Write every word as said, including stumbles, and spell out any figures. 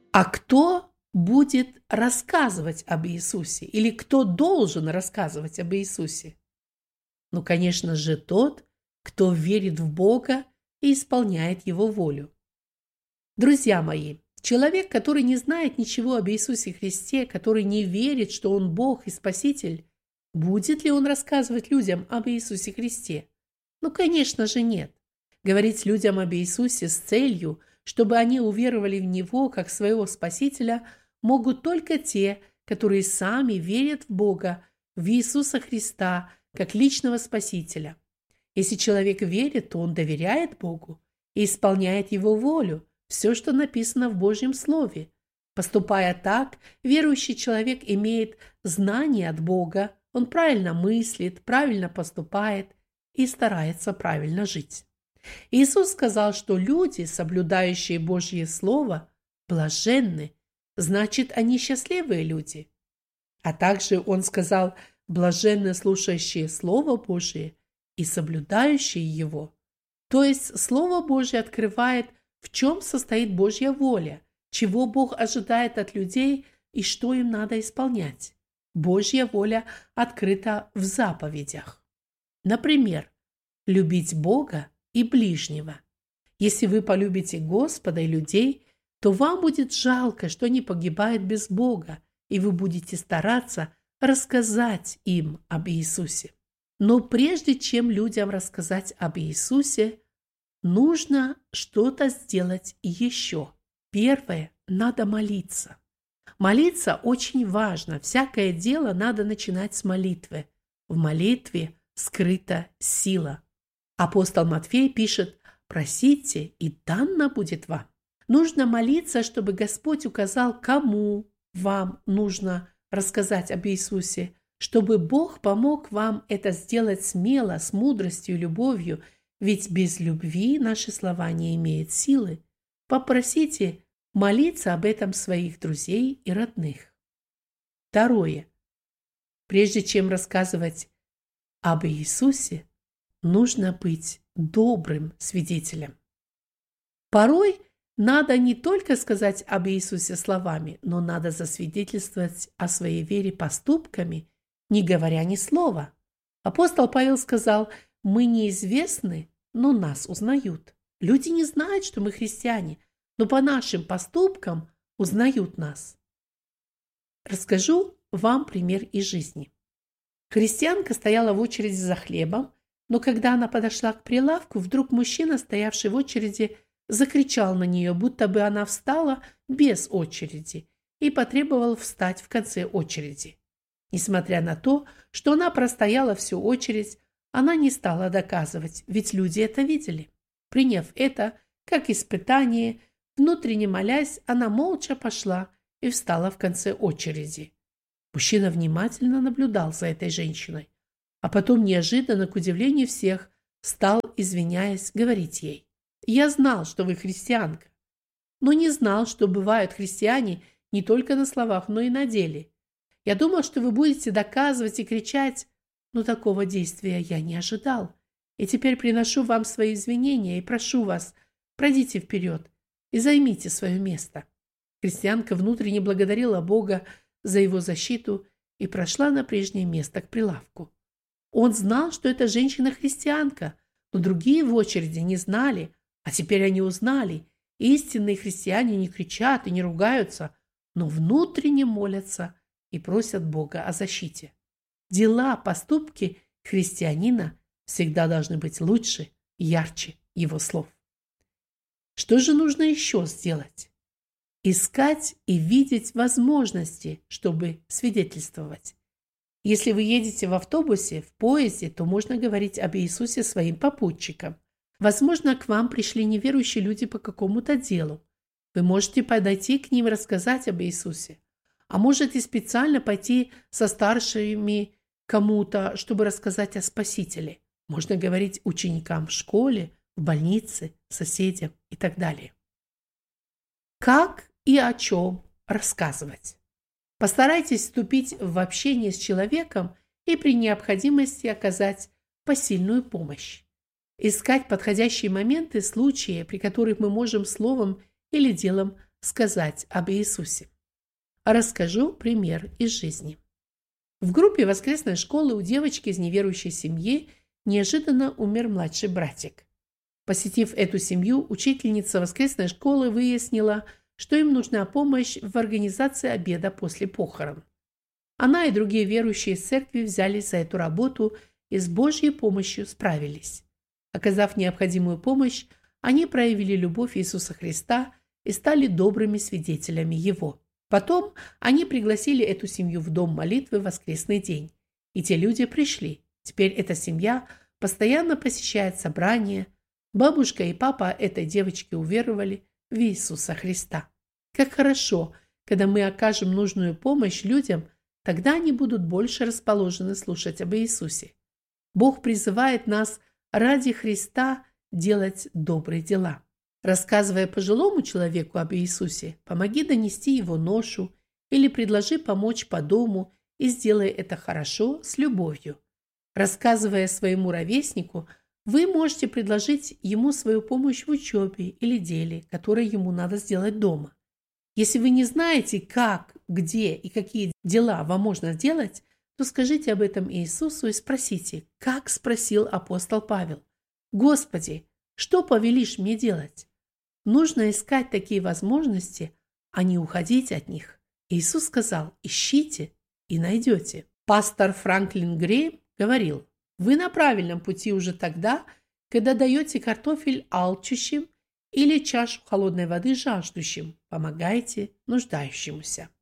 А кто будет рассказывать об Иисусе? Или кто должен рассказывать об Иисусе? Ну, конечно же, тот, кто верит в Бога и исполняет Его волю. Друзья мои, человек, который не знает ничего об Иисусе Христе, который не верит, что Он Бог и Спаситель, будет ли он рассказывать людям об Иисусе Христе? Ну, конечно же, нет. Говорить людям об Иисусе с целью, чтобы они уверовали в Него как своего Спасителя, могут только те, которые сами верят в Бога, в Иисуса Христа, как личного Спасителя. Если человек верит, то он доверяет Богу и исполняет Его волю, все, что написано в Божьем Слове. Поступая так, верующий человек имеет знание от Бога, он правильно мыслит, правильно поступает и старается правильно жить. Иисус сказал, что люди, соблюдающие Божье Слово, блаженны, значит, они счастливые люди. А также Он сказал, блаженны слушающие Слово Божие и соблюдающие его. То есть Слово Божье открывает, в чем состоит Божья воля, чего Бог ожидает от людей и что им надо исполнять. Божья воля открыта в заповедях. Например, любить Бога и ближнего. Если вы полюбите Господа и людей, то вам будет жалко, что они погибают без Бога, и вы будете стараться рассказать им об Иисусе. Но прежде чем людям рассказать об Иисусе, нужно что-то сделать еще. Первое – надо молиться. Молиться очень важно. Всякое дело надо начинать с молитвы. В молитве скрыта сила. Апостол Матфей пишет: «Просите, и дано будет вам». Нужно молиться, чтобы Господь указал, кому вам нужно рассказать об Иисусе, чтобы Бог помог вам это сделать смело, с мудростью и любовью, ведь без любви наши слова не имеют силы. Попросите молиться об этом своих друзей и родных. Второе. Прежде чем рассказывать об Иисусе, нужно быть добрым свидетелем. Порой надо не только сказать об Иисусе словами, но надо засвидетельствовать о своей вере поступками, не говоря ни слова. Апостол Павел сказал: «Мы неизвестны, но нас узнают». Люди не знают, что мы христиане, но по нашим поступкам узнают нас. Расскажу вам пример из жизни. Христианка стояла в очереди за хлебом, но когда она подошла к прилавку, вдруг мужчина, стоявший в очереди, закричал на нее, будто бы она встала без очереди, и потребовал встать в конце очереди. Несмотря на то, что она простояла всю очередь, она не стала доказывать, ведь люди это видели. Приняв это как испытание, внутренне молясь, она молча пошла и встала в конце очереди. Мужчина внимательно наблюдал за этой женщиной, а потом неожиданно, к удивлению всех, стал, извиняясь, говорить ей: «Я знал, что вы христианка, но не знал, что бывают христиане не только на словах, но и на деле. Я думал, что вы будете доказывать и кричать, но такого действия я не ожидал. И теперь приношу вам свои извинения и прошу вас, пройдите вперед и займите свое место». Христианка внутренне благодарила Бога за его защиту и прошла на прежнее место к прилавку. Он знал, что эта женщина-христианка, но другие в очереди не знали, а теперь они узнали. Истинные христиане не кричат и не ругаются, но внутренне молятся и просят Бога о защите. Дела, поступки христианина всегда должны быть лучше и ярче его слов. Что же нужно еще сделать? Искать и видеть возможности, чтобы свидетельствовать. Если вы едете в автобусе, в поезде, то можно говорить об Иисусе своим попутчикам. Возможно, к вам пришли неверующие люди по какому-то делу. Вы можете подойти к ним и рассказать об Иисусе. А можете специально пойти со старшими кому-то, чтобы рассказать о Спасителе. Можно говорить ученикам в школе, в больнице, соседям и так далее. Как и о чем рассказывать? Постарайтесь вступить в общение с человеком и при необходимости оказать посильную помощь. Искать подходящие моменты, случаи, при которых мы можем словом или делом сказать об Иисусе. Расскажу пример из жизни. В группе воскресной школы у девочки из неверующей семьи неожиданно умер младший братик. Посетив эту семью, учительница воскресной школы выяснила, что им нужна помощь в организации обеда после похорон. Она и другие верующие из церкви взялись за эту работу и с Божьей помощью справились. Оказав необходимую помощь, они проявили любовь Иисуса Христа и стали добрыми свидетелями Его. Потом они пригласили эту семью в дом молитвы в воскресный день, и те люди пришли. Теперь эта семья постоянно посещает собрания. Бабушка и папа этой девочки уверовали в Иисуса Христа. Как хорошо, когда мы окажем нужную помощь людям, тогда они будут больше расположены слушать об Иисусе. Бог призывает нас ради Христа делать добрые дела. Рассказывая пожилому человеку об Иисусе, помоги донести его ношу или предложи помочь по дому и сделай это хорошо, с любовью. Рассказывая своему ровеснику, вы можете предложить ему свою помощь в учебе или деле, которое ему надо сделать дома. Если вы не знаете, как, где и какие дела вам можно сделать, то скажите об этом Иисусу и спросите, как спросил апостол Павел: «Господи, что повелишь мне делать?» Нужно искать такие возможности, а не уходить от них. Иисус сказал: «Ищите и найдете». Пастор Франклин Грейм говорил: «Вы на правильном пути уже тогда, когда даете картофель алчущим или чашу холодной воды жаждущим, помогаете нуждающемуся».